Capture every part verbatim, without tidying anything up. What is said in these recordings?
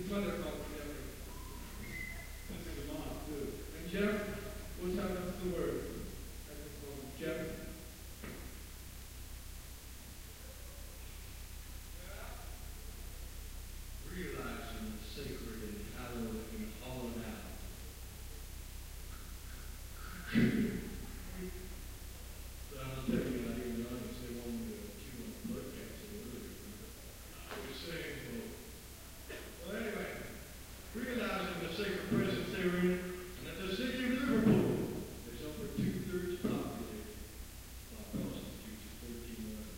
mother called Jeffrey. This is a mom, too. And Jeff will tell us the word at this moment. Jeff? Realizing the sacred and hallowed and hollowed out. But I'll tell you, I didn't know if they wanted to chew on the blood capsule earlier. I was saying, well, well anyway, realizing the sacred presence therein, and that the city of Liverpool is over two-thirds populated by prostitutes of thirteen eleven.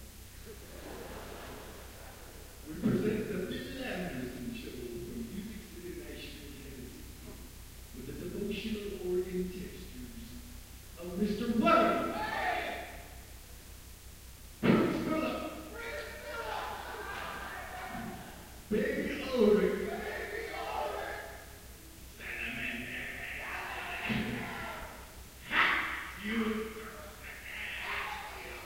We present the Bill Anderson Show from Music City, Nashville, Tennessee, with the devotional organ textures of Mister William. Prince Philip. Baby Ulrich. You.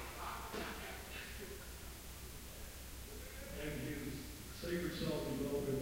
And his sacred song is always